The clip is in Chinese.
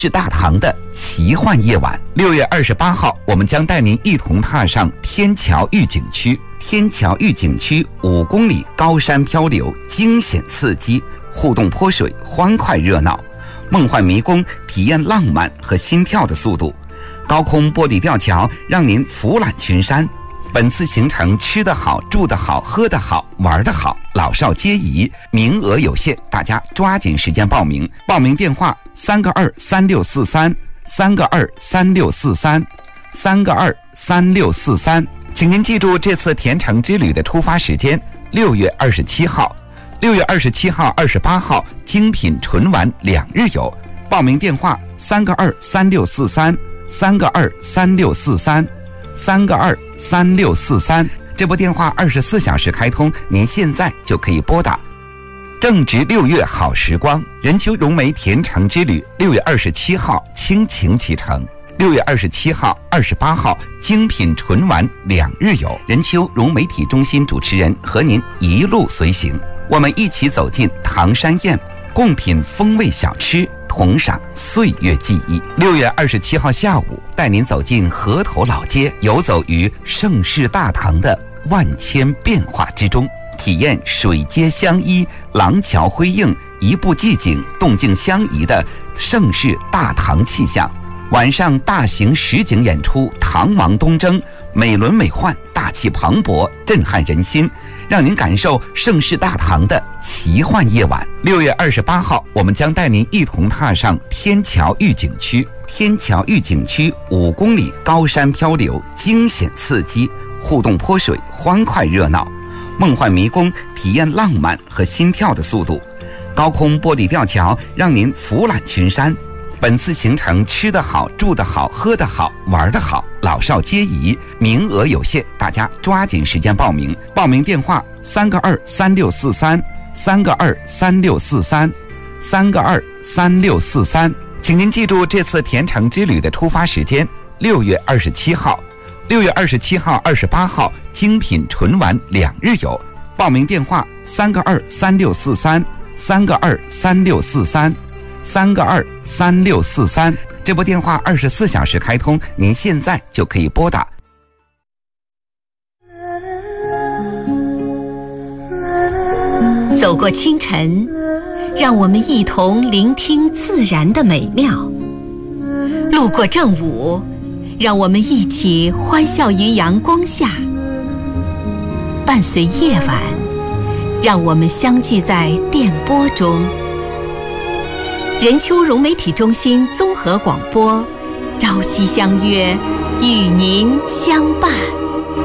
是大唐的奇幻夜晚。6月28号，我们将带您一同踏上天桥峪景区。天桥峪景区5公里高山漂流，惊险刺激，互动泼水，欢快热闹，梦幻迷宫，体验浪漫和心跳的速度。高空玻璃吊桥让您俯览群山。本次行程吃得好，住得好，喝得好，玩得好，老少皆宜，名额有限，大家抓紧时间报名。报名电话3个23643，3个23643，3个23643。请您记住这次甜橙之旅的出发时间：6月27号、6月27号、28号，精品纯玩2日游。报名电话3个23643，3个23643，3个23643。这部电话24小时开通，您现在就可以拨打。正值6月好时光，任丘融媒甜橙之旅6月27号倾情启程，6月27号、28号精品纯玩2日游。任丘融媒体中心主持人和您一路随行，我们一起走进唐山宴，共品风味小吃，同赏岁月记忆。6月27号下午，带您走进河头老街，游走于盛世大唐的万千变化之中，体验水街相依、廊桥辉映、一步即景、动静相宜的盛世大唐气象。晚上大型实景演出唐王东征，美轮美奂，大气磅礴，震撼人心，让您感受盛世大唐的奇幻夜晚。6月28号，我们将带您一同踏上天桥峪景区。天桥峪景区5公里高山漂流，惊险刺激，互动泼水，欢快热闹，梦幻迷宫，体验浪漫和心跳的速度。高空玻璃吊桥让您俯览群山。本次行程吃得好，住得好，喝得好，玩得好，老少皆宜，名额有限，大家抓紧时间报名。报名电话3个23643，3个23643，3个23643。请您记住这次甜橙之旅的出发时间：6月27号、6月27号、28号，精品纯玩2日游。报名电话3个23643，3个23643，3个23643。这部电话24小时开通，您现在就可以拨打。 走过清晨，让我们一同聆听自然的美妙；路过正午，让我们一起欢笑于阳光下；伴随夜晚，让我们相聚在电波中。任丘融媒体中心综合广播，朝夕相约，与您相伴。